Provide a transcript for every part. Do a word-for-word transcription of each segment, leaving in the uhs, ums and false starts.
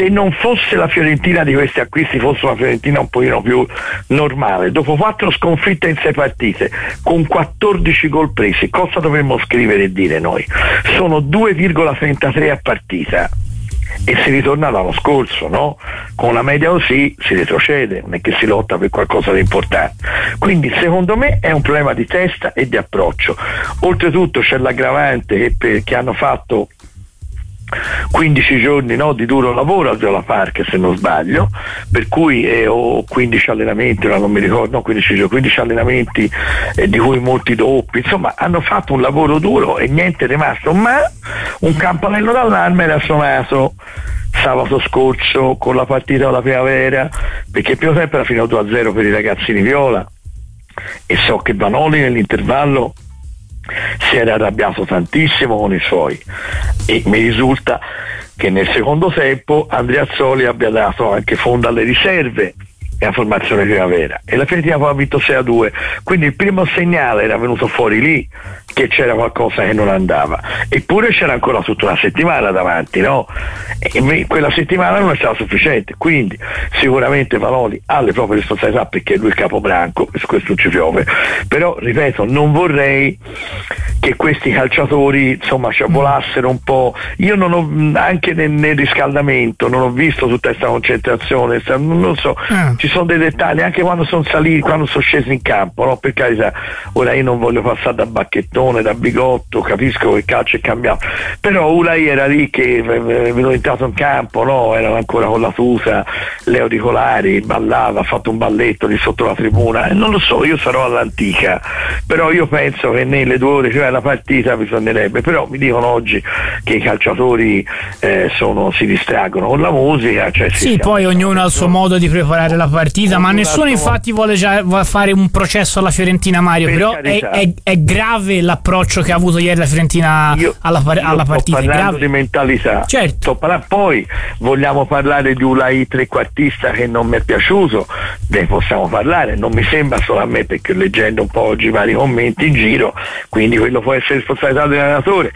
se non fosse la Fiorentina di questi acquisti, fosse una Fiorentina un pochino più normale, dopo quattro sconfitte in sei partite, con quattordici gol presi, cosa dovremmo scrivere e dire noi? Sono due virgola trentatré a partita. E si ritorna all'anno scorso, no? Con una media così si retrocede, non è che si lotta per qualcosa di importante. Quindi secondo me è un problema di testa e di approccio. Oltretutto c'è l'aggravante che, per, che hanno fatto quindici giorni, no, di duro lavoro al Viola Park, se non sbaglio, per cui eh, ho quindici allenamenti, ora non mi ricordo, no, quindici giorni, quindici allenamenti eh, di cui molti doppi, insomma hanno fatto un lavoro duro e niente è rimasto, ma un campanello d'allarme era suonato sabato scorso con la partita della primavera, perché il primo tempo era finito due a zero per i ragazzini viola e so che Vanoli nell'intervallo si era arrabbiato tantissimo con i suoi e mi risulta che nel secondo tempo Andreazzoli abbia dato anche fondo alle riserve e a formazione primavera e la Fiorentina poi ha vinto sei a due, quindi il primo segnale era venuto fuori lì che c'era qualcosa che non andava, eppure c'era ancora tutta una settimana davanti, no? E quella settimana non è stata sufficiente, quindi sicuramente Vanoli ha le proprie responsabilità perché lui è capobranco e su questo non ci piove, però ripeto, non vorrei che questi calciatori insomma ci volassero un po'. Io non ho, anche nel, nel riscaldamento non ho visto tutta questa concentrazione, non lo so, ah. Ci sono dei dettagli anche quando sono saliti, quando sono scesi in campo, no? Per carità, ora io non voglio passare da bacchettone, da bigotto, capisco che il calcio è cambiato, però Ulai era lì che venuto entrato in campo, no? Era ancora con la tuta, le auricolari, ballava, ha fatto un balletto lì sotto la tribuna, e non lo so, io sarò all'antica, però io penso che nelle due ore cioè la partita bisognerebbe, però mi dicono oggi che i calciatori eh, sono, si distraggono con la musica, cioè sì, poi ognuno ha il suo modo di preparare la partita, ma nessuno infatti vuole già fare un processo alla Fiorentina, Mario, per però è, è, è grave l'approccio che ha avuto ieri la Fiorentina io, alla, alla partita. Sto parlando grave. di mentalità, certo. Sto parlando, poi vogliamo parlare di Ulai trequartista che non mi è piaciuto, ne possiamo parlare, non mi sembra solo a me, perché leggendo un po' oggi i vari commenti in giro, quindi quello può essere responsabilità dell'allenatore.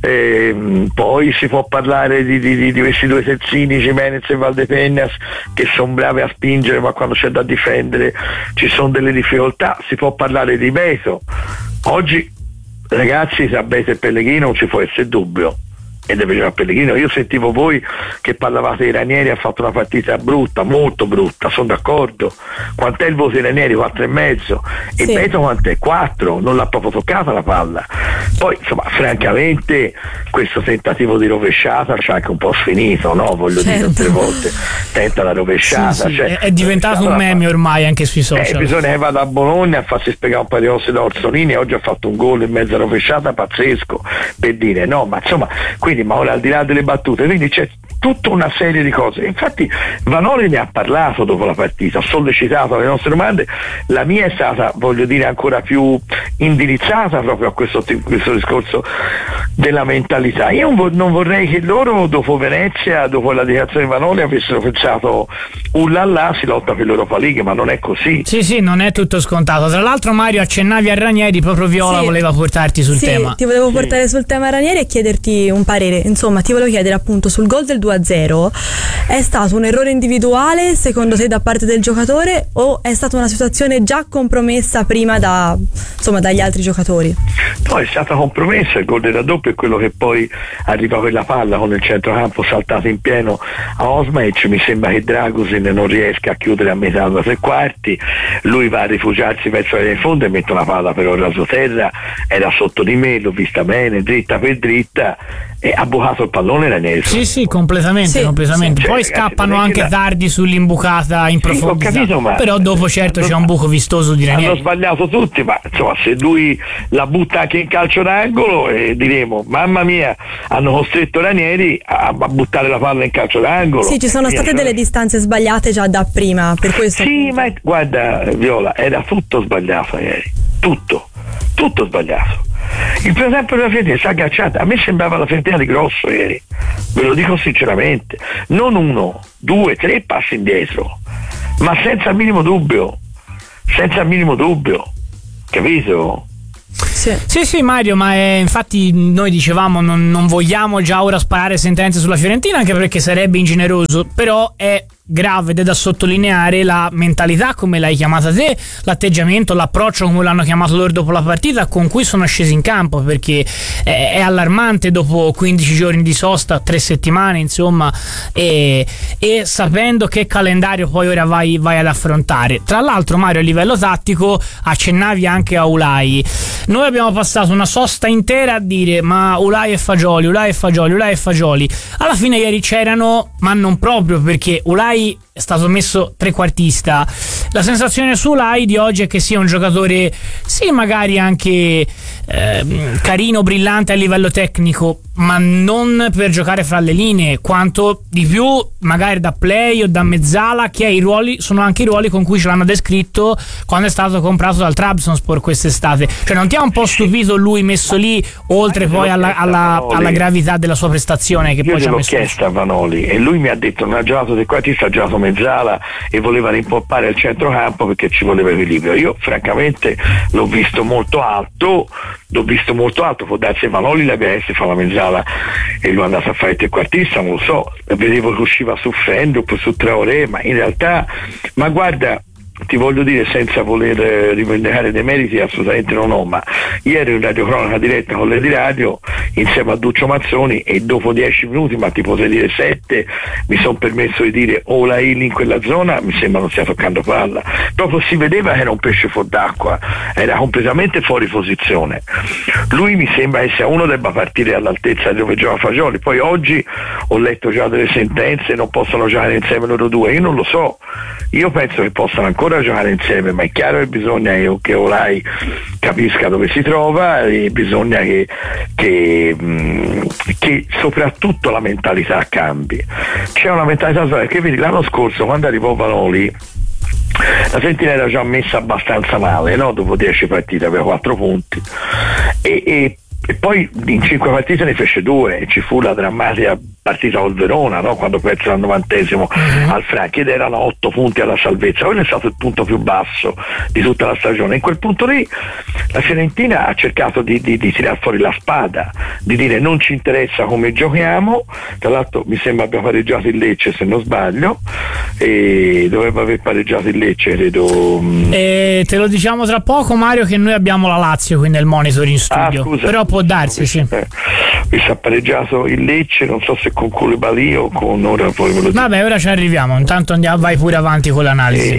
E, poi si può parlare di, di, di questi due terzini, Gimenez e Valdepeñas, che sono bravi a spingere, ma quando c'è da difendere ci sono delle difficoltà. Si può parlare di Beto. Oggi ragazzi, tra Beto e Pellegrino non ci può essere dubbio, e deve giocare Pellegrino. Io sentivo voi che parlavate di Ranieri, ha fatto una partita brutta, molto brutta, sono d'accordo. Quant'è il voto di Ranieri? quattro e mezzo. E sì. Beto quant'è? quattro, non l'ha proprio toccata la palla. Poi insomma, francamente questo tentativo di rovesciata c'è anche un po' sfinito, no? Voglio certo. dire, tutte le volte tenta la rovesciata, sì, sì. Cioè, è diventato un meme ormai anche sui social. Eh, bisogna che vada a Bologna a farsi spiegare un paio di cose da Orsolini, oggi ha fatto un gol in mezza rovesciata pazzesco, per dire, no, ma insomma, quindi, ma ora al di là delle battute, quindi c'è tutta una serie di cose. Infatti Vanoli ne ha parlato dopo la partita, ha sollecitato le nostre domande, la mia è stata, voglio dire, ancora più indirizzata proprio a questo, questo discorso della mentalità. Io non vorrei che loro dopo Venezia, dopo la dichiarazione di Vanoli, avessero pensato ullallà, si lotta per l'Europa League, ma non è così. Sì, sì, non è tutto scontato. Tra l'altro, Mario, accennavi a Ranieri, proprio Viola sì. voleva portarti sul sì, tema. Ti volevo sì. portare sul tema Ranieri e chiederti un parere. Insomma, ti volevo chiedere appunto sul gol del due a zero, è stato un errore individuale secondo te da parte del giocatore o è stata una situazione già compromessa prima da, insomma, dagli altri giocatori? No, è stata compromessa. Il gol del raddoppio è quello che poi arriva quella palla con il centrocampo saltato in pieno a Osmaic. Mi sembra che Dragusin non riesca a chiudere a metà da tre quarti, lui va a rifugiarsi verso il fondo e mette una palla però rasoterra, era sotto di me, l'ho vista bene, dritta per dritta, e ha bucato il pallone Ranieri. Sì, sì, completamente, sì, completamente. Sì. Poi cioè, ragazzi, scappano anche la... tardi sull'imbucata in sì, profondità. Capito, ma però dopo certo hanno... c'è un buco vistoso di Ranieri. Hanno sbagliato tutti, ma insomma, se lui la butta anche in calcio d'angolo, eh, diremo mamma mia, hanno costretto Ranieri a, a buttare la palla in calcio d'angolo. Sì, ci sono state delle distanze sbagliate già da prima, per questo. Sì, ma guarda Viola, era tutto sbagliato ieri, tutto, tutto sbagliato. Il primo tempo della Fiorentina si è agganciata, a me sembrava la Fiorentina di Grosso ieri, ve lo dico sinceramente, non uno, due, tre passi indietro, ma senza minimo dubbio, senza minimo dubbio, capito? Sì. sì. Sì, sì, Mario, ma è, infatti noi dicevamo non, non vogliamo già ora sparare sentenze sulla Fiorentina, anche perché sarebbe ingeneroso, però è grave ed è da sottolineare la mentalità, come l'hai chiamata te, l'atteggiamento, l'approccio, come l'hanno chiamato loro dopo la partita, con cui sono scesi in campo, perché è, è allarmante dopo quindici giorni di sosta, tre settimane insomma, e, e sapendo che calendario poi ora vai, vai ad affrontare. Tra l'altro, Mario, a livello tattico accennavi anche a Ulai. Noi abbiamo passato una sosta intera a dire ma Ulai e Fagioli, Ulai e Fagioli, Ulai e Fagioli. Alla fine ieri c'erano, ma non proprio, perché Ulai è stato messo trequartista. La sensazione su Ulai di oggi è che sia un giocatore, sì, magari anche eh, carino, brillante a livello tecnico, ma non per giocare fra le linee, quanto di più magari da play o da mezzala, che i ruoli sono anche i ruoli con cui ce l'hanno descritto quando è stato comprato dal Trabzonspor quest'estate. Cioè non ti ha un po' stupito lui messo lì, oltre poi alla, alla, alla gravità della sua prestazione che io poi ci ha messo? Io l'ho chiesto a Vanoli e lui mi ha detto non ha giocato trequartista, ha giocato mezzala e voleva rimpoppare al centrocampo perché ci voleva equilibrio. Io francamente l'ho visto molto alto, l'ho visto molto alto, può darsi che Vanoli l'abbia messo fa la mezzala e lui è andato a fare il trequartista, non lo so, vedevo che usciva su Fendrup, su Traoré, ma in realtà, ma guarda, ti voglio dire senza voler eh, rivendicare dei meriti, assolutamente non ho, ma ieri in radiocronaca diretta con le di radio insieme a Duccio Mazzoni e dopo dieci minuti, ma ti potrei dire sette, mi sono permesso di dire o la Il in quella zona mi sembra non stia toccando palla, proprio si vedeva che era un pesce fuor d'acqua, era completamente fuori posizione. Lui mi sembra che sia uno debba partire all'altezza di dove gioca Fagioli. Poi oggi ho letto già delle sentenze, non possono giocare insieme loro due, io non lo so, io penso che possano ancora giocare insieme, ma è chiaro che bisogna che Ulai capisca dove si trova e bisogna che, che, mh, che soprattutto la mentalità cambi. C'è una mentalità perché vedi l'anno scorso quando arrivò Vanoli la Fiorentina era già messa abbastanza male, no? Dopo dieci partite aveva quattro punti e, e e poi in cinque partite ne fece due e ci fu la drammatica partita col Verona, no? Quando perse al novantesimo uh-huh. al Franchi ed erano otto punti alla salvezza. Quello è stato il punto più basso di tutta la stagione. In quel punto lì la Fiorentina ha cercato di, di, di tirare fuori la spada, di dire non ci interessa come giochiamo. Tra l'altro mi sembra abbia pareggiato il Lecce, se non sbaglio, e dovrebbe aver pareggiato il Lecce, credo. E te lo diciamo tra poco, Mario, che noi abbiamo la Lazio qui nel monitor in studio. Ah, scusa, però può darsi, sì. Eh, mi sa pareggiato il Lecce, non so se con Koulibaly o con ora poi me lo dico. Vabbè, ora ci arriviamo, intanto andiamo, vai pure avanti con l'analisi.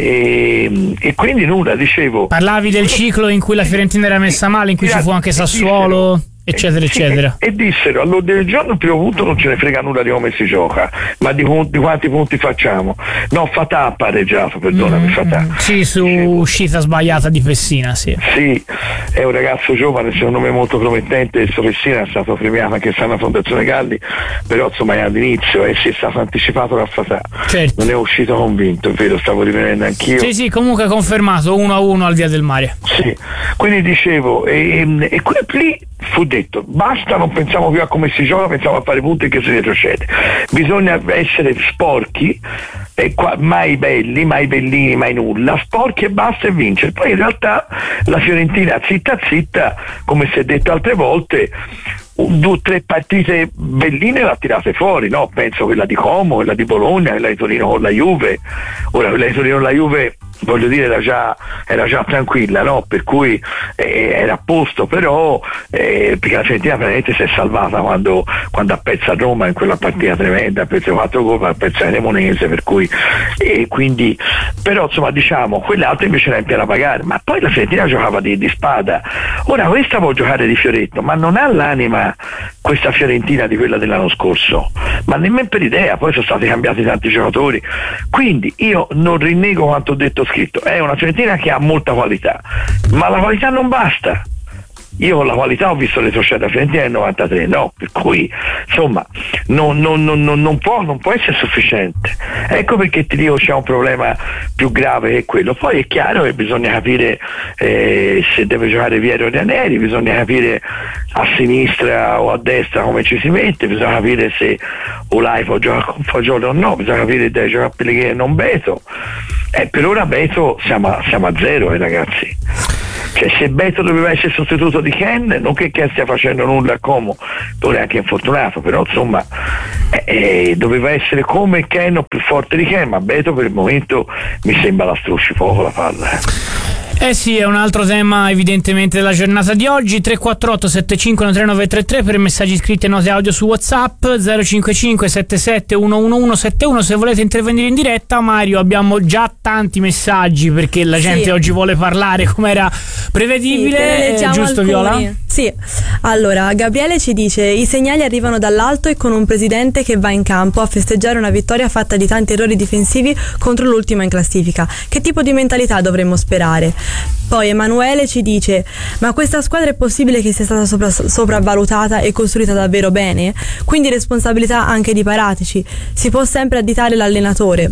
E, e quindi nulla, dicevo. Parlavi del ciclo in cui la Fiorentina era messa male, in cui ci fu anche Sassuolo, eccetera eccetera, e, e dissero all'ordine del giorno il primo punto non ce ne frega nulla di come si gioca, ma di, di quanti punti facciamo. No, Fatà ha pareggiato, perdonami, mm, Fatà sì, su dicevo, uscita sbagliata di Pessina, sì. Sì, è un ragazzo giovane, secondo me molto promettente. Il suo Pessina è stato premiato anche se alla Fondazione Galli, però insomma è all'inizio e si è stato anticipato da Fatà, certo. Non è uscito convinto, è vero, stavo rivedendo anch'io. Sì, sì, comunque confermato uno a uno al Via del Mare. Sì, quindi dicevo, e, e lì fu detto basta, non pensiamo più a come si gioca, pensiamo a fare punti che si retrocede, bisogna essere sporchi, eh, qua, mai belli, mai bellini, mai nulla, sporchi e basta e vincere. Poi in realtà la Fiorentina zitta zitta, come si è detto altre volte, due o tre partite belline l'ha tirate fuori, no? Penso quella di Como, quella di Bologna, quella di Torino con la Juve. Ora quella di Torino con la Juve, voglio dire, era già, era già tranquilla, no? Per cui eh, era a posto, però eh, perché la Fiorentina veramente si è salvata quando, quando ha perso a Roma in quella partita tremenda, ha perso quattro gol, ha perso a Cremonese, per cui e quindi, però insomma diciamo quelle altre invece era in piena pagare, ma poi la Fiorentina giocava di, di spada. Ora questa vuol giocare di fioretto, ma non ha l'anima questa Fiorentina di quella dell'anno scorso, ma nemmeno per idea. Poi sono stati cambiati tanti giocatori, quindi io non rinnego quanto ho detto scritto, è una Fiorentina che ha molta qualità, ma la qualità non basta. Io con la qualità ho visto retrocedere la Fiorentina nel novantatré, no? Per cui insomma non, non, non, non, può, non può essere sufficiente. Ecco perché ti dico c'è un problema più grave che quello. Poi è chiaro che bisogna capire eh, se deve giocare Vieri o Ranieri, bisogna capire a sinistra o a destra come ci si mette, bisogna capire se Ulai può giocare con Fagioli o no, bisogna capire se deve giocare Pellegrini e non Beto. Eh, per ora Beto siamo a, siamo a zero, eh, ragazzi. Cioè, se Beto doveva essere sostituto di Ken, non che Ken stia facendo nulla a Como, non è anche infortunato, però insomma eh, eh, doveva essere come Ken o più forte di Ken, ma Beto per il momento mi sembra la strusci poco la palla. Eh. Eh sì, è un altro tema evidentemente della giornata di oggi. Tre quattro otto sette cinque tre nove tre tre per messaggi scritti e note audio su WhatsApp, zero cinque cinque sette sette uno uno uno sette uno se volete intervenire in diretta. Mario, abbiamo già tanti messaggi perché la gente sì. oggi vuole parlare come era prevedibile, sì, eh, giusto alcuni. Viola? Sì, allora Gabriele ci dice: i segnali arrivano dall'alto e con un presidente che va in campo a festeggiare una vittoria fatta di tanti errori difensivi contro l'ultima in classifica. Che tipo di mentalità dovremmo sperare? Poi Emanuele ci dice: ma questa squadra è possibile che sia stata sopra, sopravvalutata e costruita davvero bene? Quindi responsabilità anche di Paratici, si può sempre additare l'allenatore.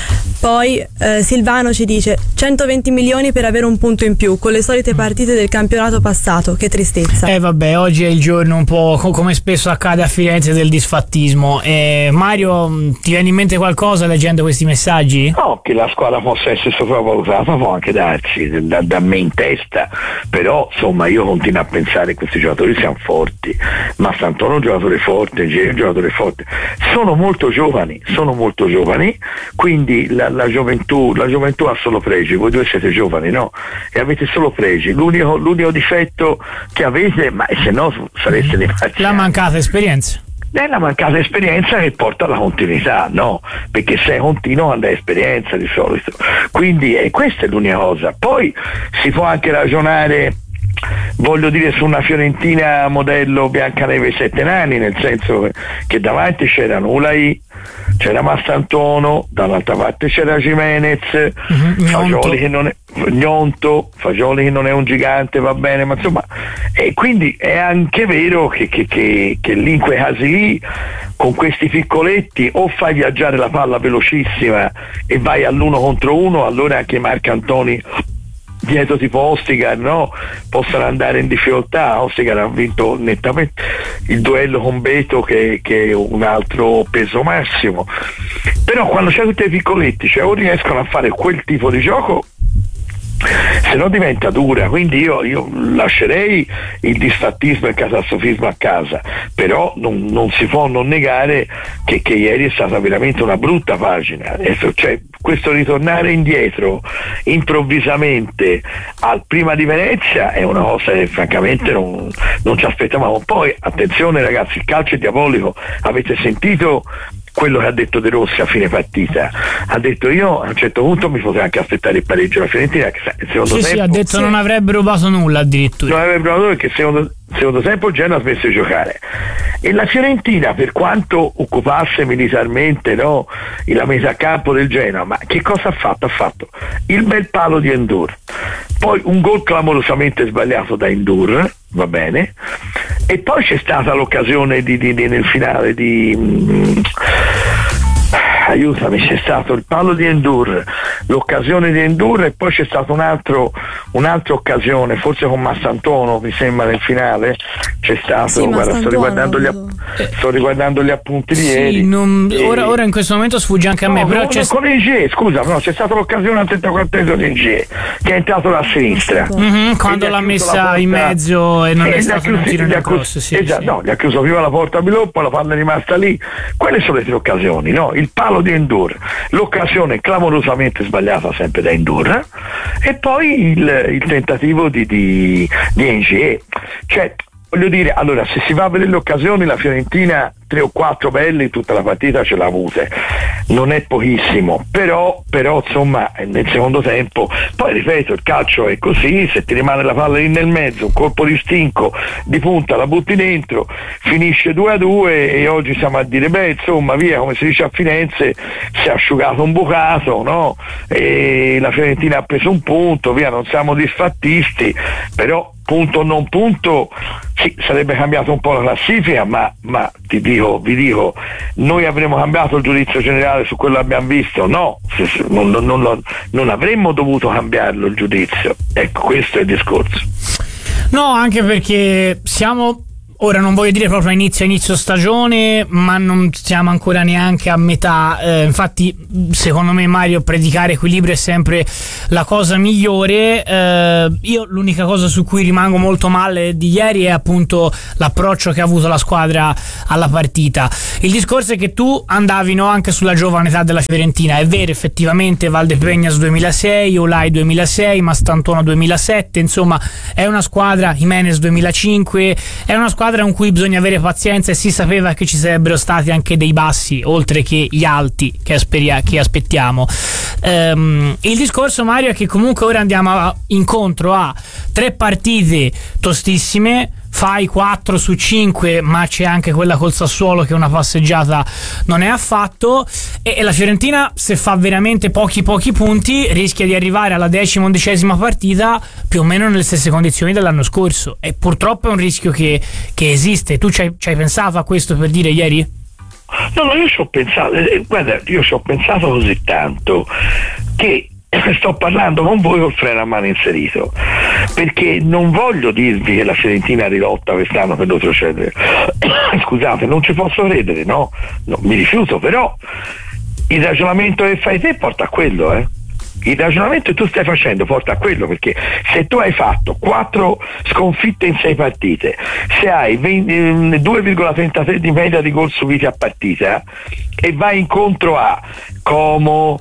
Poi eh, Silvano ci dice: centoventi milioni per avere un punto in più con le solite partite del campionato passato, che tristezza. Eh vabbè, oggi è il giorno un po' come spesso accade a Firenze del disfattismo. eh, Mario, ti viene in mente qualcosa leggendo questi messaggi? No, che la squadra possa essere sopravvalutata può anche darsi, da, da me in testa, però insomma io continuo a pensare che questi giocatori siano forti. Mastantone è un giocatore forte, G è un giocatore forte, sono molto giovani, sono molto giovani, quindi la, la gioventù la gioventù ha solo pregi, voi due siete giovani, no? E avete solo pregi, l'unico, l'unico difetto che avete, ma se no sareste dei marciani, la mancata esperienza. È la mancata esperienza che porta alla continuità, no? Perché sei continuo andai esperienza di solito, quindi eh, questa è l'unica cosa. Poi si può anche ragionare, voglio dire, su una Fiorentina modello Biancaneve Sette Nani, nel senso che davanti c'erano Ulai, c'era Mastantono, dall'altra parte c'era Gimenez, mm-hmm, Fagioli che non è Gnonto, Fagioli che non è un gigante, va bene, ma insomma, e quindi è anche vero che, che, che, che lì in quei casi lì, con questi piccoletti, o fai viaggiare la palla velocissima e vai all'uno contro uno, allora anche Marcantoni dietro tipo Ostigar, no? Possono andare in difficoltà. Ostigar ha vinto nettamente il duello con Beto, che, che è un altro peso massimo, però quando c'è tutti i piccoletti, cioè o riescono a fare quel tipo di gioco, se no diventa dura. Quindi io, io lascerei il disfattismo e il catastrofismo a casa, però non, non si può non negare che, che ieri è stata veramente una brutta pagina. Adesso, cioè, questo ritornare indietro improvvisamente al prima di Venezia è una cosa che francamente non, non ci aspettavamo. Poi attenzione ragazzi, il calcio è diabolico. Avete sentito quello che ha detto De Rossi a fine partita? Ha detto: io a un certo punto mi potrei anche aspettare il pareggio la Fiorentina, che secondo sì, tempo, sì, ha detto sì, non avrebbe rubato nulla addirittura. Non avrebbe rubato, perché secondo, secondo tempo il Genoa ha smesso di giocare, e la Fiorentina, per quanto occupasse militarmente, no, la metà campo del Genoa, ma che cosa ha fatto? Ha fatto il bel palo di Endur, poi un gol clamorosamente sbagliato da Endur, va bene, e poi c'è stata l'occasione di, di, di nel finale di mm, aiutami, c'è stato il palo di Endur, l'occasione di Endur, e poi c'è stata un altro, un'altra occasione, forse con Massantono mi sembra, nel finale c'è stato, sì, guarda, sto riguardando, gli app- sto riguardando gli appunti di sì, ieri, non, e... ora, ora in questo momento sfugge anche a me, no, però no, c'è con Ingie, scusa, no, c'è stata l'occasione al trentaquattresimo di Ingie che è entrato da sinistra, mm-hmm, quando l'ha messa in mezzo e non e è stato chiuso, un tiro nel cross, sì, esatto, sì. No, gli ha chiuso prima la porta a Biloppo, la palla è rimasta lì. Quelle sono le tre occasioni, no? Il palo di Endur, l'occasione clamorosamente sbagliata sempre da Endur, eh? E poi il, il tentativo di, di, di Ingie. Cioè, voglio dire, allora, se si va a vedere le occasioni, la Fiorentina tre o quattro belle in tutta la partita ce l'ha avute, non è pochissimo, però, però insomma nel secondo tempo, poi ripeto, il calcio è così, se ti rimane la palla lì nel mezzo, un colpo di stinco di punta, la butti dentro, finisce due a due, e oggi siamo a dire beh insomma via, come si dice a Firenze, si è asciugato un bucato, no? E la Fiorentina ha preso un punto, via, non siamo disfattisti, però punto o non punto, sì, sarebbe cambiato un po' la classifica, ma, ma ti dico, vi dico, noi avremmo cambiato il giudizio generale su quello che abbiamo visto? No, non, non, non, non avremmo dovuto cambiarlo il giudizio. Ecco, questo è il discorso. No, anche perché siamo ora non voglio dire proprio a inizio inizio stagione, ma non siamo ancora neanche a metà. Eh, infatti, secondo me, Mario, predicare equilibrio è sempre la cosa migliore. Eh, io l'unica cosa su cui rimango molto male di ieri è appunto l'approccio che ha avuto la squadra alla partita. Il discorso è che tu andavi no, anche sulla giovane età della Fiorentina. È vero, effettivamente Valdepegnas duemilasei, Olai duemilasei, Mastantuono duemilasette, insomma è una squadra, Jimenez duemilacinque, è una squadra con cui bisogna avere pazienza, e si sapeva che ci sarebbero stati anche dei bassi oltre che gli alti che, asperia, che aspettiamo. Um, il discorso, Mario, è che comunque ora andiamo a, incontro a tre partite tostissime. Fai quattro su cinque, ma c'è anche quella col Sassuolo che una passeggiata non è affatto, e, e la Fiorentina, se fa veramente pochi pochi punti, rischia di arrivare alla decima undicesima partita più o meno nelle stesse condizioni dell'anno scorso, e purtroppo è un rischio che, che esiste. Tu ci hai, ci hai pensato a questo, per dire, ieri? No, no, io ci ho pensato, eh, guarda, io ci ho pensato così tanto che sto parlando con voi col freno a mano inserito, perché non voglio dirvi che la Fiorentina è rilotta quest'anno per retrocedere. Scusate, non ci posso credere, no? no mi rifiuto, però il ragionamento che fai te porta a quello, eh il ragionamento che tu stai facendo porta a quello, perché se tu hai fatto quattro sconfitte in sei partite, se hai due virgola trentatré di media di gol subiti a partita, e vai incontro a Como,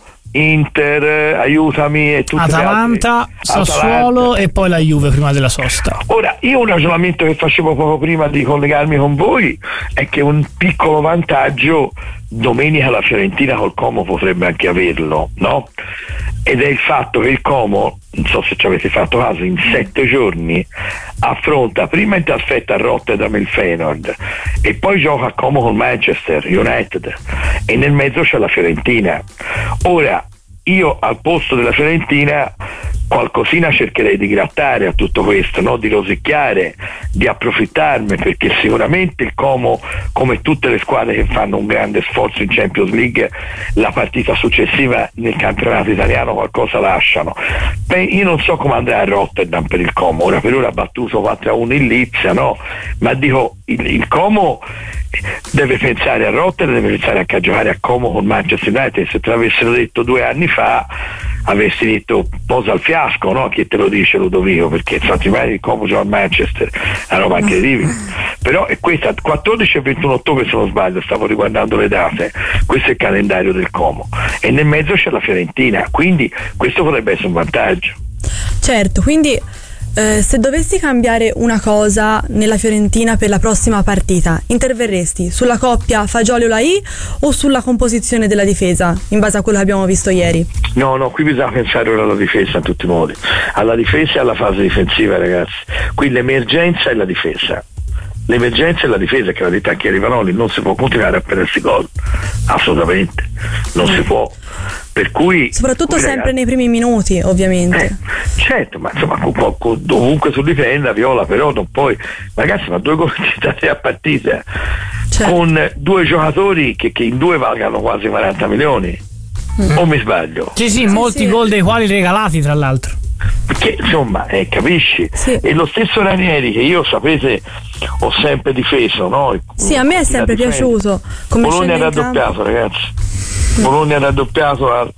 Inter, aiutami, e tutte Atalanta, Sassuolo Atalanta, e poi la Juve prima della sosta. Ora, io un ragionamento che facevo poco prima di collegarmi con voi è che un piccolo vantaggio domenica la Fiorentina col Como potrebbe anche averlo, no? Ed è il fatto che il Como, non so se ci avete fatto caso, in sette giorni affronta prima in trasferta a Rotterdam il Feyenoord, e poi gioca a Como col Manchester United, e nel mezzo c'è la Fiorentina. Ora, io al posto della Fiorentina qualcosina cercherei di grattare a tutto questo, no? Di rosicchiare, di approfittarne, perché sicuramente il Como, come tutte le squadre che fanno un grande sforzo in Champions League, la partita successiva nel campionato italiano qualcosa lasciano. Beh, io non so come andrà a Rotterdam per il Como, ora per ora ha battuto quattro a uno in Lipsia, no? Ma dico, il, il Como deve pensare a Rotterdam, deve pensare anche a giocare a Como con Manchester United. Se te l'avessero detto due anni fa avresti detto posa al fiasco, no? Chi te lo dice, Ludovico? Perché infatti mai il Como gioca a Manchester, una roba incredibile. Però è questa, quattordici e ventuno ottobre se non sbaglio, stavo riguardando le date, questo è il calendario del Como, e nel mezzo c'è la Fiorentina, quindi questo potrebbe essere un vantaggio. Certo, quindi Eh, se dovessi cambiare una cosa nella Fiorentina per la prossima partita, interverresti sulla coppia Fagioli-Olai o sulla composizione della difesa, in base a quello che abbiamo visto ieri? No, no, qui bisogna pensare ora alla difesa in tutti i modi, alla difesa e alla fase difensiva, ragazzi. Qui l'emergenza è la difesa. L'emergenza è la difesa, che l'ha detto anche Rivanoli, non si può continuare a perdersi gol, assolutamente, non si può. Per cui, soprattutto qui, sempre ragazzi, nei primi minuti, ovviamente. Eh, certo, ma insomma dovunque tu difenda, Viola, però non puoi, ragazzi, ma due gol a partita, certo, con due giocatori che, che in due valgano quasi quaranta milioni, mm. o mi sbaglio? Sì, sì, sì molti sì. gol dei quali regalati, tra l'altro. Perché insomma, eh, capisci? Sì. E lo stesso Ranieri, che io sapete ho sempre difeso, no? Sì, a me è sempre piaciuto. Come Bologna ha raddoppiato, ragazzi. Bologna ha raddoppiato al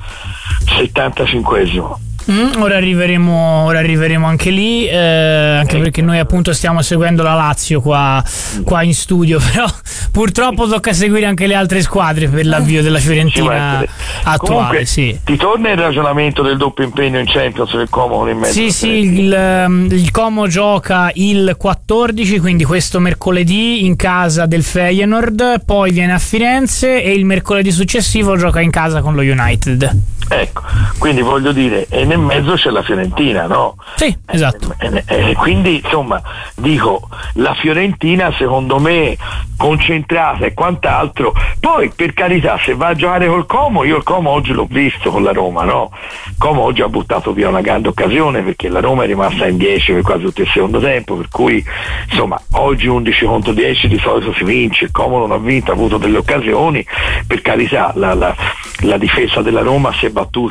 settantacinquesimo. Mm, ora arriveremo ora arriveremo anche lì, eh, anche perché noi appunto stiamo seguendo la Lazio qua, qua in studio, però purtroppo tocca seguire anche le altre squadre per l'avvio della Fiorentina attuale. Comunque, sì. Ti torna il ragionamento del doppio impegno in Champions del Como in mezzo? Sì, sì, il, il Como gioca il quattordici, quindi questo mercoledì in casa del Feyenoord, poi viene a Firenze e il mercoledì successivo gioca in casa con lo United. Ecco, quindi voglio dire, e nel mezzo c'è la Fiorentina, no? Sì, esatto. E, e, e quindi insomma dico, la Fiorentina secondo me concentrata e quant'altro. Poi per carità, se va a giocare col Como, io il Como oggi l'ho visto con la Roma, no? Como oggi ha buttato via una grande occasione, perché la Roma è rimasta in dieci per quasi tutto il secondo tempo, per cui insomma oggi undici contro dieci di solito si vince, il Como non ha vinto, ha avuto delle occasioni, per carità la, la, la difesa della Roma si è battuta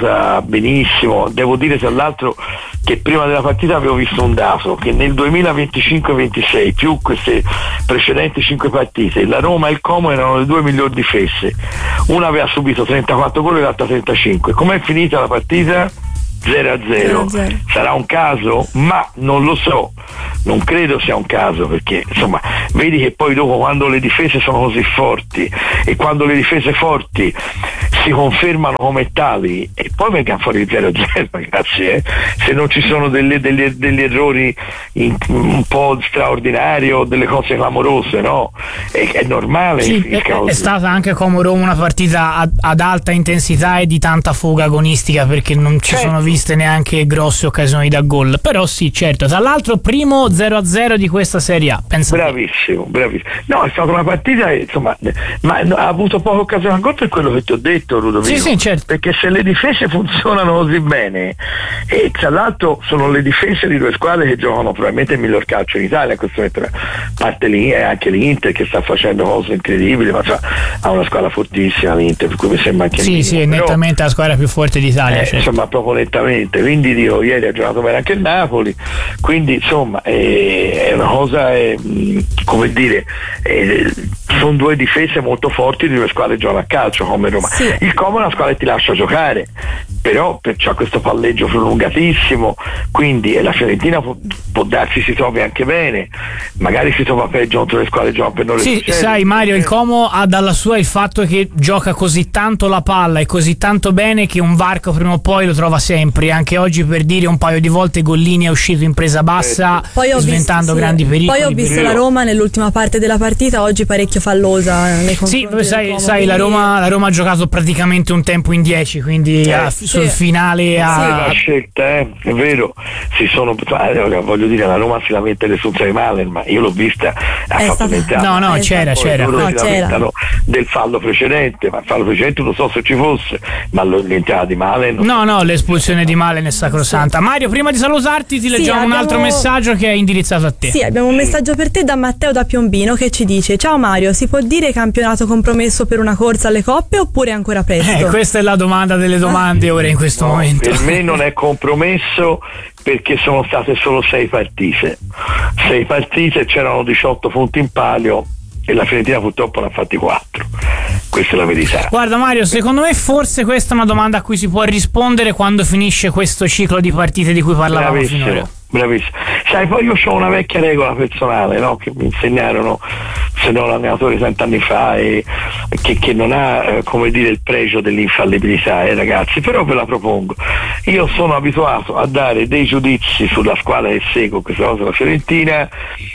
benissimo. Devo dire tra l'altro che prima della partita avevo visto un dato, che nel duemilaventicinque ventisei più queste precedenti cinque partite la Roma e il Como erano le due migliori difese, una aveva subito trentaquattro gol e l'altra trentacinque. Com'è finita la partita? zero a zero. Sarà un caso? Ma non lo so, non credo sia un caso, perché insomma vedi che poi dopo, quando le difese sono così forti e quando le difese forti si confermano come tali, e poi venga fuori il zero a zero, ragazzi, eh? Se non ci sono delle, delle, degli errori in, un po' straordinari o delle cose clamorose, no? È, è normale. Sì, è, è stata anche come Roma una partita ad, ad alta intensità e di tanta fuga agonistica, perché non ci certo. sono viste neanche grosse occasioni da gol. Però sì, certo. Tra l'altro primo zero a zero di questa Serie A. Pensate. Bravissimo, bravissimo. No, è stata una partita, insomma, ma ha avuto poche occasioni da gol, per quello che ti ho detto, Ludovico. Sì, sì, certo. Perché se le difese funzionano così bene, e tra l'altro sono le difese di due squadre che giocano probabilmente il miglior calcio in Italia in questo momento, a parte lì e anche l'Inter che sta facendo cose incredibili, ma cioè, ha una squadra fortissima l'Inter, per cui mi sembra anche sì, minimo. Sì, è nettamente la squadra più forte d'Italia, eh, certo. Insomma, proprio nettamente. Quindi dico, ieri ha giocato bene anche il Napoli, quindi insomma è, è una cosa, è, come dire, è, sono due difese molto forti di due squadre che giocano a calcio come Roma. Sì. Il Como è una squadra che ti lascia giocare, però c'ha questo palleggio prolungatissimo, quindi e la Fiorentina può, può darsi si trovi anche bene, magari si trova peggio contro le squadre che giocano per non le sì, succede. Sai Mario, il Como ha dalla sua il fatto che gioca così tanto la palla e così tanto bene che un varco prima o poi lo trova sempre. Anche oggi, per dire, un paio di volte Gollini è uscito in presa bassa, poi sventando visto, grandi sì. pericoli. Poi ho visto la Roma nell'ultima parte della partita oggi parecchio fallosa nei sì, sai, Como, sai quindi... la, Roma, la Roma ha giocato praticamente un tempo in dieci, quindi eh, a, sul sì. finale ha la scelta, eh? È vero, si sono, voglio dire, la Roma si lamenta dell'espulsione di Malen, ma io l'ho vista, ha fatto stata... no no c'era c'era, no, si c'era. Del fallo precedente, ma il fallo precedente non so se ci fosse, ma l'entrata di Malen no no l'espulsione di Malen è sacrosanta. Mario, prima di salutarti ti leggiamo sì, abbiamo... un altro messaggio che è indirizzato a te. Sì, abbiamo un messaggio per te da Matteo da Piombino che ci dice: ciao Mario, si può dire campionato compromesso per una corsa alle coppe oppure è ancora presto? Eh, questa è la domanda delle domande ora in questo no, momento. Per me non è compromesso, perché sono state solo sei partite sei partite, c'erano diciotto punti in palio e la Fiorentina purtroppo ne ha fatti quattro. Questa è la verità. Guarda Mario, secondo me forse questa è una domanda a cui si può rispondere quando finisce questo ciclo di partite di cui parlavamo bravissimo, finora. Bravissimo. Sai, poi io ho una vecchia regola personale, no? Che mi insegnarono, se no l'allenatore tanti fa, e che, che non ha eh, come dire il pregio dell'infallibilità, eh, ragazzi, però ve la propongo. Io sono abituato a dare dei giudizi sulla squadra che seguo, questa cosa la Fiorentina,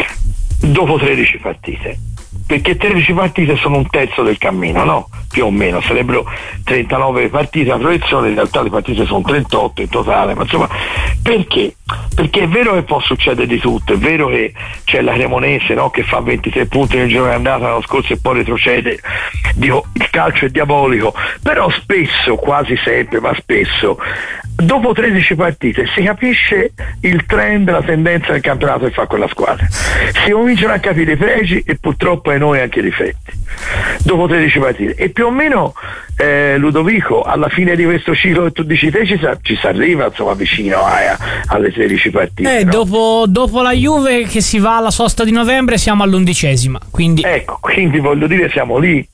dopo tredici partite. Perché tredici partite sono un terzo del cammino, no? Più o meno, sarebbero trentanove partite a proiezione, in realtà le partite sono trentotto in totale, ma insomma, perché? Perché è vero che può succedere di tutto, è vero che c'è la Cremonese, no? Che fa ventitré punti nel giro di andata l'anno scorso e poi retrocede. Dico, il calcio è diabolico, però spesso, quasi sempre, ma spesso, dopo tredici partite si capisce il trend, la tendenza del campionato che fa quella squadra, si cominciano a capire i pregi e purtroppo ai noi anche i difetti dopo tredici partite, e più o meno eh, Ludovico, alla fine di questo ciclo che tu dici te ci, sa, ci si arriva insomma vicino a, a, alle tredici partite, eh, no? dopo, dopo la Juve che si va alla sosta di novembre siamo all'undicesima, quindi ecco, quindi voglio dire siamo lì,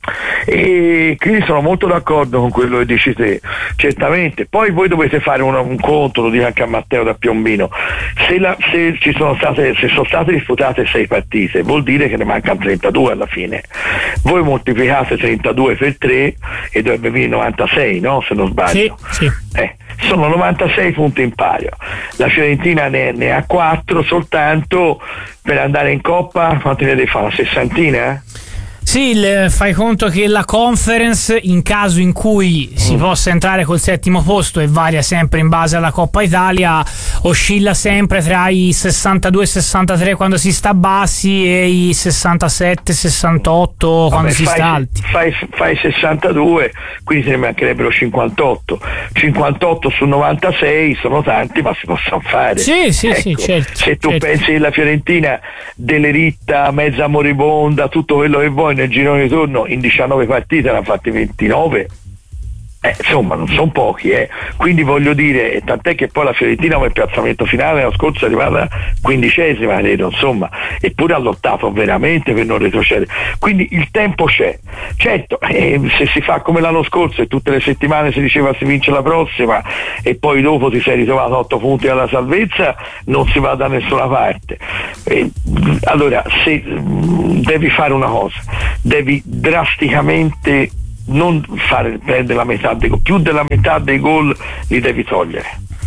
e quindi sono molto d'accordo con quello che dici te, certamente. Poi voi dovete fare un, un conto, lo dico anche a Matteo da Piombino, se, la, se ci sono state se sono state disputate sei partite vuol dire che ne mancano trentadue alla fine. Voi moltiplicate trentadue per tre e dovrebbe venire novantasei, no? Se non sbaglio. Sì, sì. Eh, sono novantasei punti in palio. La Fiorentina ne, ne ha quattro soltanto per andare in Coppa. Quanti ne deve fare? Una sessantina? Sì, il, fai conto che la Conference, in caso in cui si mm. possa entrare col settimo posto, e varia sempre in base alla Coppa Italia, oscilla sempre tra i sessantadue e sessantatré quando si sta bassi e i sessantasette sessantotto quando Vabbè, si fai, sta alti. Fai, fai sessantadue, quindi se ne mancherebbero cinquantotto. cinquantotto su novantasei sono tanti, ma si possono fare. Sì, sì, ecco, sì, certo. Se tu certo. pensi che la Fiorentina dell'Eritta, mezza moribonda, tutto quello che vuoi, nel girone di turno in diciannove partite ne ha fatti ventinove, Eh, insomma non sono pochi, eh. Quindi voglio dire, tant'è che poi la Fiorentina come piazzamento finale l'anno scorso è arrivata quindicesima, credo, insomma, eppure ha lottato veramente per non retrocedere, quindi il tempo c'è. Certo, eh, se si fa come l'anno scorso e tutte le settimane si diceva si vince la prossima e poi dopo ti sei ritrovato a otto punti alla salvezza, non si va da nessuna parte. Eh, allora se mh, devi fare una cosa, devi drasticamente non fare prendere la metà dei gol, più della metà dei gol li devi togliere,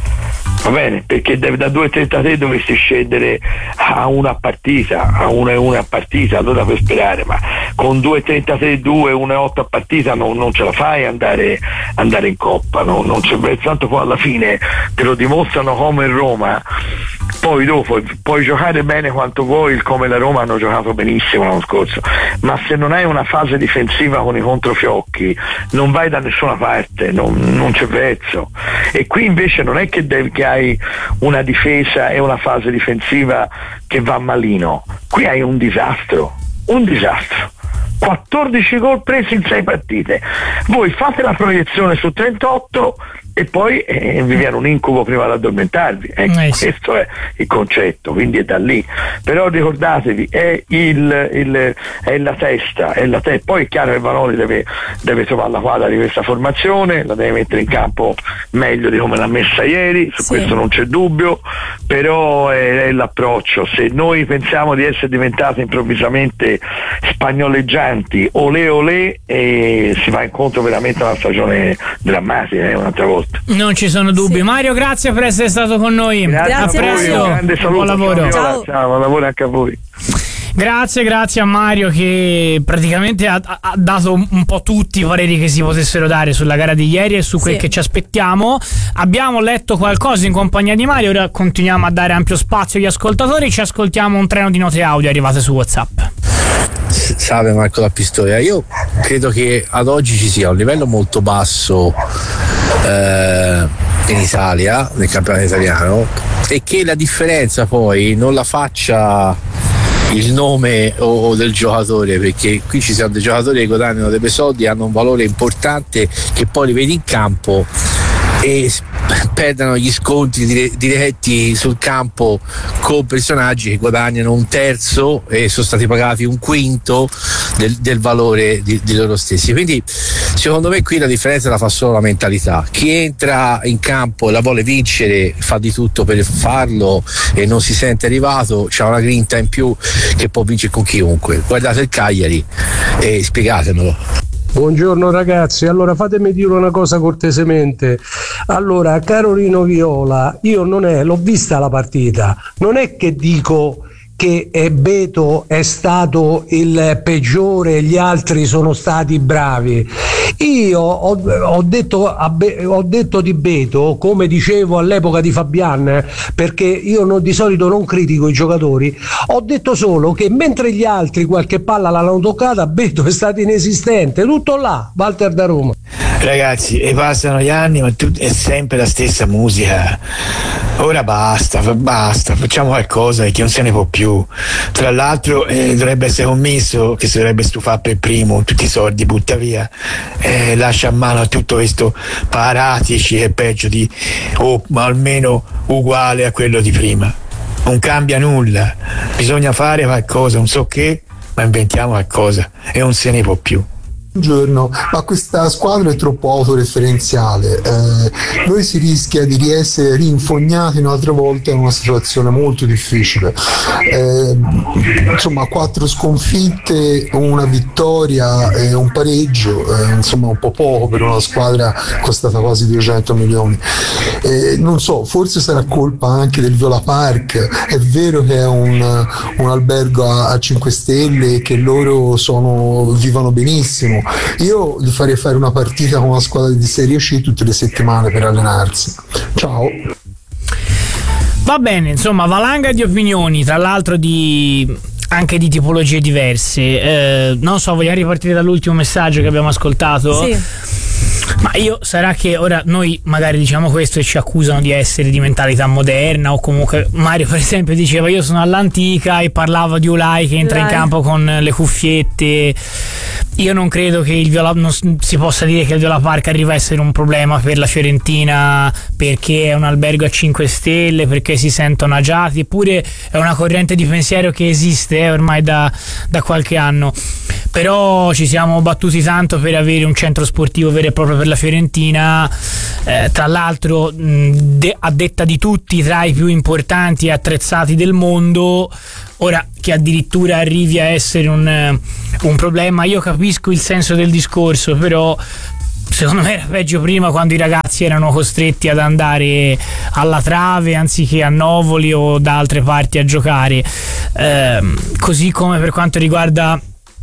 va bene? Perché devi, da due virgola trentatré dovresti scendere a una partita, a una e una a partita, allora per sperare, ma con due virgola trentatré, due, uno virgola otto a partita non, non ce la fai andare, andare in Coppa, no? Non c'è, tanto poi alla fine te lo dimostrano come in Roma. Poi dopo puoi giocare bene quanto vuoi, come la Roma hanno giocato benissimo l'anno scorso, ma se non hai una fase difensiva con i controfiocchi non vai da nessuna parte, non, non c'è verso. E qui invece non è che, devi, che hai una difesa e una fase difensiva che va malino, qui hai un disastro, un disastro. quattordici gol presi in sei partite. Voi fate la proiezione su trentotto e poi eh, vi viene un incubo prima di addormentarvi. Ecco, eh sì. Questo è il concetto, quindi è da lì. Però ricordatevi, è, il, il, è la testa, è la te- poi è chiaro che Vanoli deve, deve trovare la quadra di questa formazione, la deve mettere in campo meglio di come l'ha messa ieri, su sì. Questo non c'è dubbio, però è, è l'approccio. Se noi pensiamo di essere diventati improvvisamente spagnoleggianti, olè olè, e si va incontro veramente a una stagione drammatica, eh, un'altra volta. Non ci sono dubbi. Sì. Mario, grazie per essere stato con noi. Grazie a presto. Grande saluto. Buon lavoro. Ciao. Ciao, buon lavoro anche a voi. Grazie, grazie a Mario che praticamente ha, ha dato un po' tutti i pareri che si potessero dare sulla gara di ieri e su quel sì. che ci aspettiamo. Abbiamo letto qualcosa in compagnia di Mario, ora continuiamo a dare ampio spazio agli ascoltatori. Ci ascoltiamo un treno di note audio arrivate su WhatsApp. Salve Marco da Pistoia, io credo che ad oggi ci sia un livello molto basso eh, in Italia, nel campionato italiano, e che la differenza poi non la faccia il nome o, o del giocatore, perché qui ci sono dei giocatori che guadagnano dei bei soldi, hanno un valore importante, che poi li vedi in campo e perdono gli scontri dire- diretti sul campo con personaggi che guadagnano un terzo e sono stati pagati un quinto del, del valore di, di loro stessi. Quindi secondo me qui la differenza la fa solo la mentalità. Chi entra in campo e la vuole vincere fa di tutto per farlo e non si sente arrivato, c'ha una grinta in più che può vincere con chiunque. Guardate il Cagliari e spiegatemelo. Buongiorno ragazzi, allora fatemi dire una cosa cortesemente. Allora, Carolino Viola, io non è, l'ho vista la partita, non è che dico che Beto è stato il peggiore e gli altri sono stati bravi. Io ho, ho, detto a Be, ho detto di Beto, come dicevo all'epoca di Fabian, perché io non, di solito non critico i giocatori, ho detto solo che mentre gli altri qualche palla l'hanno toccata, Beto è stato inesistente, tutto là. Walter da Roma. Ragazzi, e passano gli anni, ma tu, è sempre la stessa musica. Ora basta, basta, facciamo qualcosa che non se ne può più. Tra l'altro eh, dovrebbe essere commesso che si dovrebbe stufare per primo, tutti i soldi butta via, eh, lascia a mano a tutto questo Paratici, che è peggio di, o almeno uguale a quello di prima. Non cambia nulla, bisogna fare qualcosa, non so che, ma inventiamo qualcosa e non se ne può più. Buongiorno, ma questa squadra è troppo autoreferenziale, eh, noi si rischia di essere rinfognati un'altra volta in una situazione molto difficile, eh, insomma quattro sconfitte, una vittoria e un pareggio, eh, insomma un po' poco per una squadra costata quasi duecento milioni, eh, non so, forse sarà colpa anche del Viola Park, è vero che è un, un albergo a, a cinque stelle e che loro sono, vivono benissimo. Io gli farei fare una partita con una squadra di Serie C tutte le settimane per allenarsi. Ciao. Va bene, insomma, valanga di opinioni, tra l'altro di anche di tipologie diverse. Eh, non so, vogliamo ripartire dall'ultimo messaggio che abbiamo ascoltato? Sì. Ma io, sarà che ora noi magari diciamo questo e ci accusano di essere di mentalità moderna, o comunque Mario per esempio diceva io sono all'antica e parlava di Ulai che entra Ulai. in campo con le cuffiette. Io non credo che il Viola, non si possa dire che il Viola Park arriva a essere un problema per la Fiorentina perché è un albergo a cinque stelle, perché si sentono agiati, eppure è una corrente di pensiero che esiste eh, ormai da, da qualche anno. Però ci siamo battuti tanto per avere un centro sportivo vero e proprio per la Fiorentina, eh, tra l'altro mh, de- a detta di tutti tra i più importanti e attrezzati del mondo. Ora, che addirittura arrivi a essere un, un problema, io capisco il senso del discorso, però secondo me era peggio prima, quando i ragazzi erano costretti ad andare alla Trave anziché a Novoli o da altre parti a giocare. Eh, così come per quanto riguarda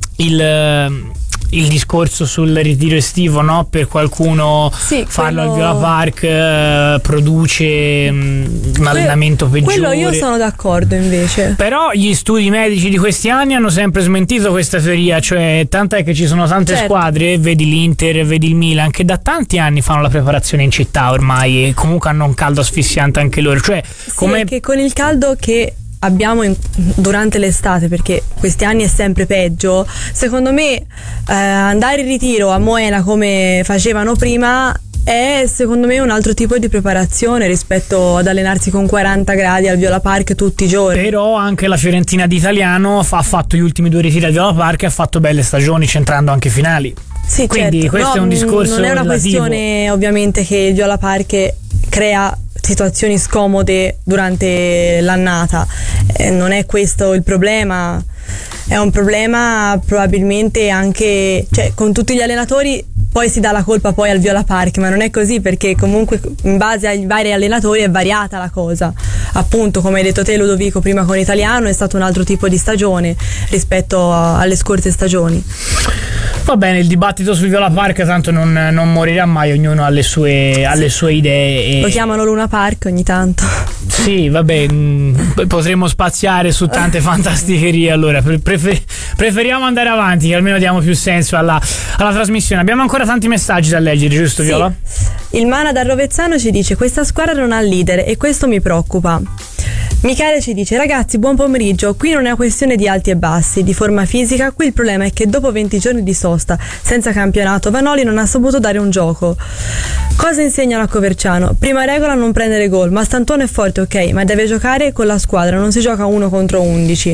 il... il discorso sul ritiro estivo, no? Per qualcuno sì, farlo quello... al Viola Park eh, produce mh, un allenamento peggiore. Quello io sono d'accordo invece. Però gli studi medici di questi anni hanno sempre smentito questa teoria, cioè tant'è che ci sono tante certo. squadre, vedi l'Inter, vedi il Milan, che da tanti anni fanno la preparazione in città ormai e comunque hanno un caldo asfissiante anche loro. Cioè, sì, come... che con il caldo che abbiamo in, durante l'estate, perché questi anni è sempre peggio, secondo me eh, andare in ritiro a Moena come facevano prima è secondo me un altro tipo di preparazione rispetto ad allenarsi con quaranta gradi al Viola Park tutti i giorni. Però anche la Fiorentina d'Italiano ha fatto gli ultimi due ritiri al Viola Park e ha fatto belle stagioni, centrando anche finali. Sì, quindi certo. questo no, è un discorso non è una relativo. Questione ovviamente che il Viola Park crea situazioni scomode durante l'annata, eh, non è questo il problema, è un problema probabilmente anche, cioè con tutti gli allenatori poi si dà la colpa poi al Viola Park, ma non è così, perché comunque in base ai vari allenatori è variata la cosa. Appunto, come hai detto te Ludovico, prima con Italiano è stato un altro tipo di stagione rispetto a, alle scorse stagioni. Va bene, il dibattito sul Viola Park tanto non, non morirà mai, ognuno ha le sue, ha le sue idee. E... lo chiamano Luna Park ogni tanto. Sì, vabbè, mh, potremmo spaziare su tante fantasticherie, allora prefer- preferiamo andare avanti, che almeno diamo più senso alla, alla trasmissione. Abbiamo ancora tanti messaggi da leggere, giusto sì. Viola? Il Mana da Rovezzano ci dice: questa squadra non ha leader e questo mi preoccupa. Michele ci dice: ragazzi, buon pomeriggio, qui non è una questione di alti e bassi, di forma fisica, qui il problema è che dopo venti giorni di sosta senza campionato Vanoli non ha saputo dare un gioco. Cosa insegnano a Coverciano? Prima regola non prendere gol, ma Stantuono è forte, ok, ma deve giocare con la squadra, non si gioca uno contro undici.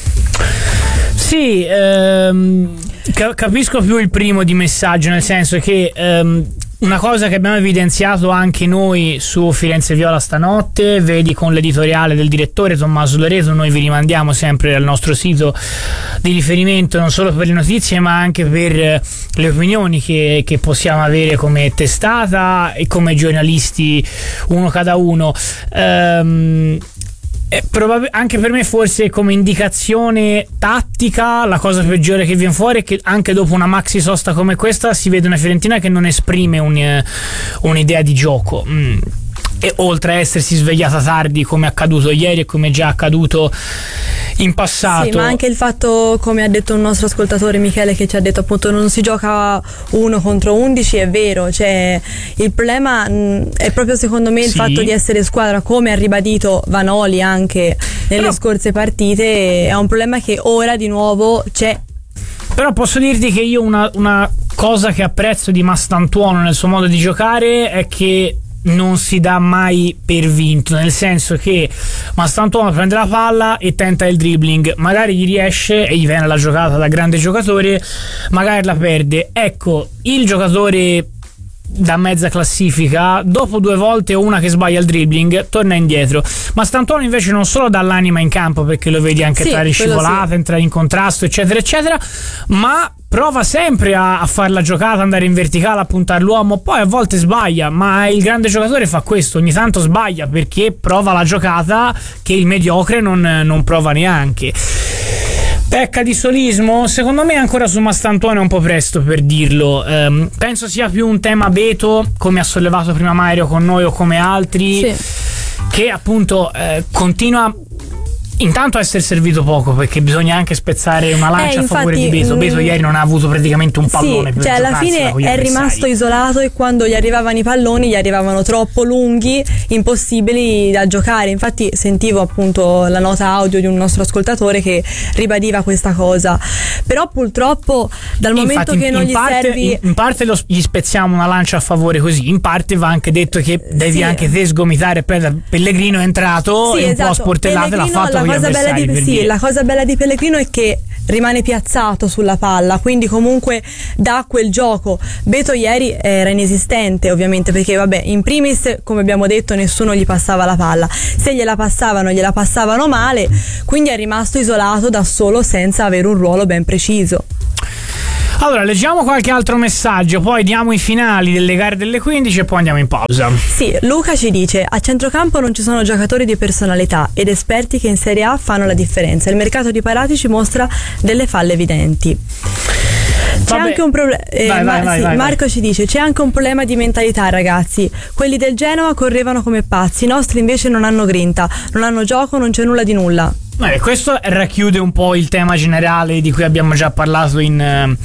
Sì, ehm, capisco più il primo di messaggio, nel senso che ehm, una cosa che abbiamo evidenziato anche noi su Firenze Viola stanotte, vedi con l'editoriale del direttore Tommaso Loreto, noi vi rimandiamo sempre al nostro sito di riferimento non solo per le notizie ma anche per le opinioni che, che possiamo avere come testata e come giornalisti uno cada uno. Ehm, Eh, probab- anche per me forse come indicazione tattica la cosa peggiore che viene fuori è che anche dopo una maxi sosta come questa si vede una Fiorentina che non esprime un, uh, un'idea di gioco, mm. e oltre a essersi svegliata tardi come è accaduto ieri e come già accaduto in passato. Sì, ma anche il fatto, come ha detto un nostro ascoltatore Michele, che ci ha detto appunto non si gioca uno contro undici, è vero, cioè il problema mh, è proprio secondo me il sì. fatto di essere squadra, come ha ribadito Vanoli anche nelle Però... scorse partite, è un problema che ora di nuovo c'è. Però posso dirti che io una, una cosa che apprezzo di Mastantuono nel suo modo di giocare è che non si dà mai per vinto, nel senso che Mastantuono prende la palla e tenta il dribbling, magari gli riesce e gli viene la giocata da grande giocatore, magari la perde. Ecco, il giocatore da mezza classifica dopo due volte o una che sbaglia il dribbling torna indietro. Mastantuono invece non solo dà l'anima in campo, perché lo vedi anche sì, entrare in scivolata, sì. entrare in contrasto eccetera eccetera, ma prova sempre a, a fare la giocata, andare in verticale, a puntare l'uomo, poi a volte sbaglia, ma il grande giocatore fa questo, ogni tanto sbaglia perché prova la giocata che il mediocre non, non prova neanche. Pecca di solismo? Secondo me ancora su Mastantuono è un po' presto per dirlo. Um, penso sia più un tema Beto, come ha sollevato prima Mario con noi o come altri, sì. che appunto eh, continua intanto essere servito poco, perché bisogna anche spezzare una lancia eh, a favore infatti, di Beto. Beto ieri non ha avuto praticamente un pallone, sì, per cioè alla fine è rimasto isolato, e quando gli arrivavano i palloni gli arrivavano troppo lunghi, impossibili da giocare. Infatti sentivo appunto la nota audio di un nostro ascoltatore che ribadiva questa cosa, però purtroppo dal momento Infatti, che non in gli parte, servi in, in parte lo, gli spezziamo una lancia a favore così, in parte va anche detto che devi sì. anche te sgomitare. Pellegrino è entrato sì, e un esatto. po' sportellate l'ha fatto la con gli cosa bella avversari, di, per sì, dire. la cosa bella di Pellegrino è che rimane piazzato sulla palla, quindi comunque dà quel gioco. Beto ieri era inesistente, ovviamente, perché vabbè, in primis, come abbiamo detto, nessuno gli passava la palla, se gliela passavano gliela passavano male, quindi è rimasto isolato da solo senza avere un ruolo ben preciso. Allora, leggiamo qualche altro messaggio, poi diamo i finali delle gare delle quindici e poi andiamo in pausa. Sì, Luca ci dice: a centrocampo non ci sono giocatori di personalità ed esperti che in Serie A fanno la differenza. Il mercato di Parati ci mostra delle falle evidenti. C'è Vabbè. anche un problema. Eh, vai, vai, ma- vai, sì, vai, Marco vai. ci dice: c'è anche un problema di mentalità, ragazzi. Quelli del Genoa correvano come pazzi, i nostri invece non hanno grinta, non hanno gioco, non c'è nulla di nulla. Eh, questo racchiude un po' il tema generale di cui abbiamo già parlato in,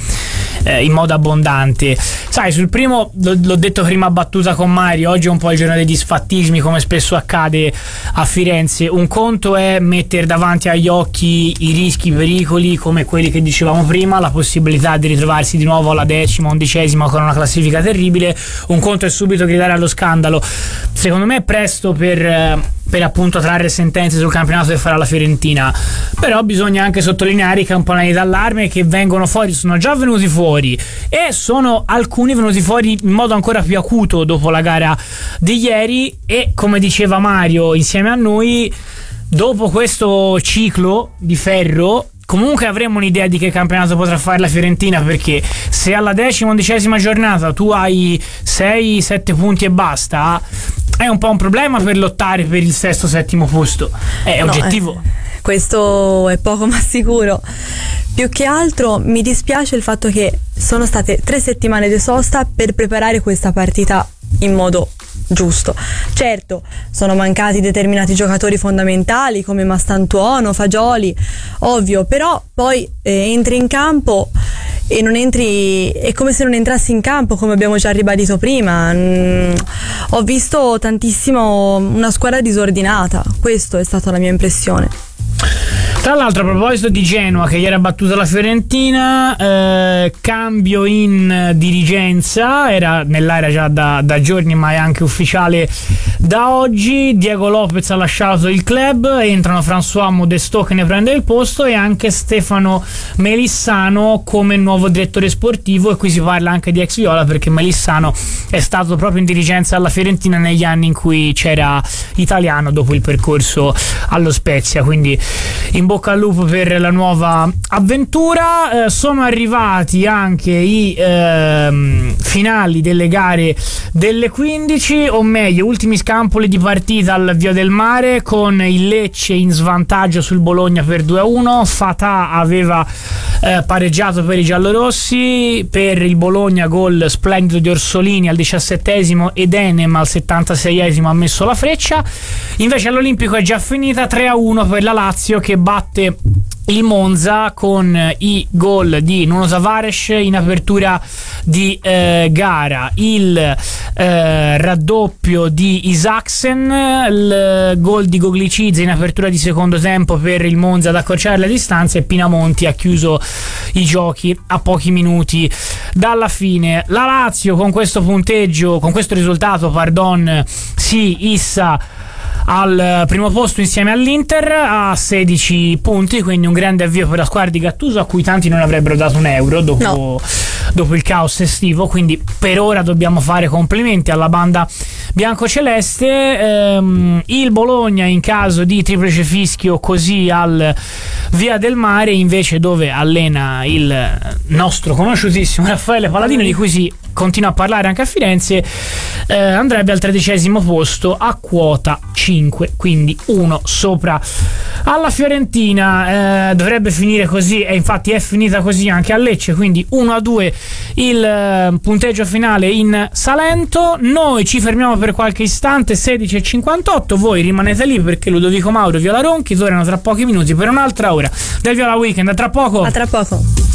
eh, in modo abbondante. Sai, sul primo, l- l'ho detto prima a battuta con Mario, oggi è un po' il giorno degli sfattismi, come spesso accade a Firenze. Un conto è mettere davanti agli occhi i rischi, i pericoli, come quelli che dicevamo prima, la possibilità di ritrovarsi di nuovo alla decima, undicesima con una classifica terribile. Un conto è subito gridare allo scandalo. Secondo me è presto per... Eh, per appunto trarre sentenze sul campionato che farà la Fiorentina, però bisogna anche sottolineare i campanelli d'allarme che vengono fuori, sono già venuti fuori e sono alcuni venuti fuori in modo ancora più acuto dopo la gara di ieri. E come diceva Mario insieme a noi, dopo questo ciclo di ferro comunque avremo un'idea di che campionato potrà fare la Fiorentina, perché se alla decima undicesima giornata tu hai sei sette punti e basta, è un po' un problema per lottare per il sesto settimo posto, è No, oggettivo. eh, questo è poco ma sicuro. Più che altro mi dispiace il fatto che sono state tre settimane di sosta per preparare questa partita in modo giusto. Certo, sono mancati determinati giocatori fondamentali come Mastantuono, Fagioli, ovvio, però poi eh, entri in campo e non entri, è come se non entrassi in campo, come abbiamo già ribadito prima. Mm, ho visto tantissimo una squadra disordinata, questa è stata la mia impressione. Tra l'altro, a proposito di Genoa che ieri ha battuto la Fiorentina, eh, cambio in dirigenza, era nell'aria già da, da giorni ma è anche ufficiale da oggi. Diego Lopez ha lasciato il club, entrano François Modesto che ne prende il posto e anche Stefano Melissano come nuovo direttore sportivo, e qui si parla anche di ex Viola perché Melissano è stato proprio in dirigenza alla Fiorentina negli anni in cui c'era Italiano dopo il percorso allo Spezia, quindi in bocca al lupo per la nuova avventura. Eh, sono arrivati anche i ehm, finali delle gare delle quindici, o meglio ultimi scampoli di partita al Via del Mare, con il Lecce in svantaggio sul Bologna per due a uno. Fatà aveva eh, pareggiato per i giallorossi, per il Bologna gol splendido di Orsolini al diciassettesimo ed Enem al settantaseiesimo ha messo la freccia. Invece all'Olimpico è già finita tre a uno per la Lazio che batte il Monza con i gol di Nuno Tavares in apertura di eh, gara, il eh, raddoppio di Isaksen, il gol di Goglicizza in apertura di secondo tempo per il Monza ad accorciare le distanze, e Pinamonti ha chiuso i giochi a pochi minuti dalla fine. La Lazio con questo punteggio, con questo risultato, pardon, si issa al primo posto insieme all'Inter a sedici punti, quindi un grande avvio per la squadra di Gattuso, a cui tanti non avrebbero dato un euro dopo, no. dopo il caos estivo, quindi per ora dobbiamo fare complimenti alla banda biancoceleste. Ehm, il Bologna in caso di triplice fischio così al Via del Mare invece, dove allena il nostro conosciutissimo Raffaele Palladino, di cui si continua a parlare anche a Firenze, eh, andrebbe al tredicesimo posto a quota cinque, quindi uno sopra alla Fiorentina. Eh, dovrebbe finire così, e infatti è finita così anche a Lecce, quindi uno a due il eh, punteggio finale in Salento. Noi ci fermiamo per qualche istante, sedici e cinquantotto, voi rimanete lì perché Ludovico Mauro e Viola Ronchi tornano tra pochi minuti per un'altra ora del Viola Weekend. A tra poco. A tra poco.